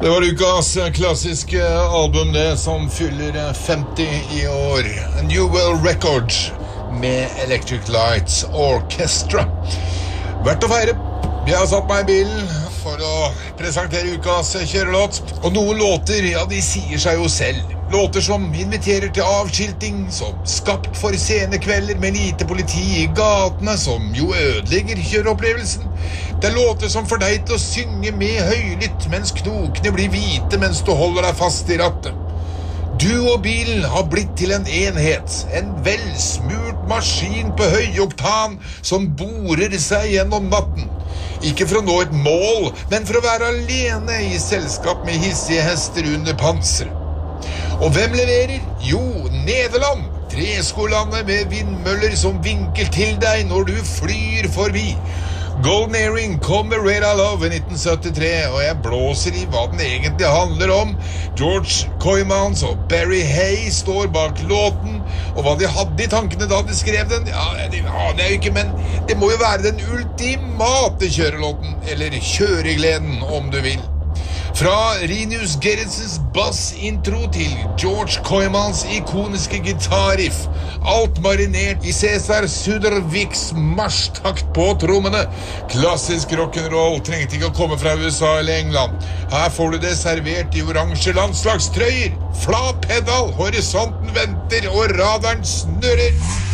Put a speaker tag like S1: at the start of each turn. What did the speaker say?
S1: Det var ukas klassiske album det som fyller 50 i år. A New World Record med Electric Lights Orchestra. Verdt å feire. Jeg har satt meg i bilen for å presentere ukas kjørelåt. Og noen låter, ja, de sier seg jo selv. Låter som inviterer til avskilting, som skapt for sene kvelder med lite politi i gatene, som jo ødelegger kjøreopplevelsen. Det er låter som får deg til å synge med høylytt mens knokene blir hvite mens du holder deg fast i rattet. Du og bilen har blitt til en enhet, en velsmurt maskin på høyoktan som borer seg gjennom natten. Ikke for å nå et mål, men for å være alene i selskap med hissige hester under panser. Og hvem leverer? Jo, Nederland, treskolandet med vindmøller som vinker til deg når du flyr forbi. Golden Earring kom med Red I Love i 1973, og jeg blåser i hva den egentlig handler om. George Koymans og Barry Hay står bak låten, og hva de hadde i tankene da de skrev den, ja, det aner jeg ikke, men det må jo være den ultimate kjørelåten, eller kjøregleden om du vil. Fra Rinus Gerritsens bass-intro til George Koymans ikoniske gitarriff, alt marinert i Cæsar Suderviks marsjtakt på trommene. Klassisk rock'n'roll trengte ikke å komme fra USA eller England. Her får du det servert i oransje landslagstrøyer. Flat pedal, horisonten venter og radaren snurrer.